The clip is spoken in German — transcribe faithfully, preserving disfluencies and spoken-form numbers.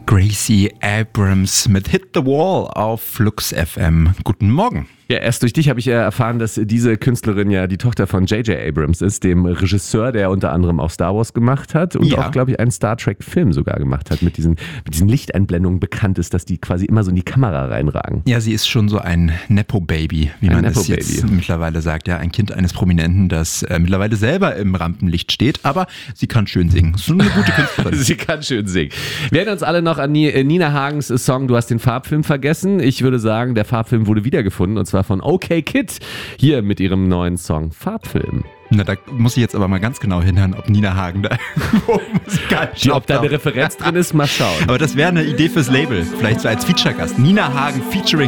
Gracie Abrams mit Hit the Wall auf Flux F M. Guten Morgen. Ja, erst durch dich habe ich ja erfahren, dass diese Künstlerin ja die Tochter von J J Abrams ist, dem Regisseur, der unter anderem auch Star Wars gemacht hat und Ja. auch, glaube ich, einen Star Trek-Film sogar gemacht hat, mit diesen, mit diesen Lichteinblendungen bekannt ist, dass die quasi immer so in die Kamera reinragen. Ja, sie ist schon so ein Nepo-Baby, wie Ein man es Nepo-Baby. jetzt mittlerweile sagt. Ja, ein Kind eines Prominenten, das äh, mittlerweile selber im Rampenlicht steht, aber sie kann schön singen. So eine gute Künstlerin. Sie kann schön singen. Wir erinnern uns alle noch an Ni- äh, Nina Hagens Song Du hast den Farbfilm vergessen. Ich würde sagen, der Farbfilm wurde wiedergefunden und zwar von OK Kid hier mit ihrem neuen Song Farbfilm. Na, da muss ich jetzt aber mal ganz genau hinhören, ob Nina Hagen da irgendwo musikalisch Ob da eine auftaucht. Referenz drin ist, mal schauen. Aber das wäre eine Idee fürs Label. Vielleicht so als Feature-Gast. Nina Hagen featuring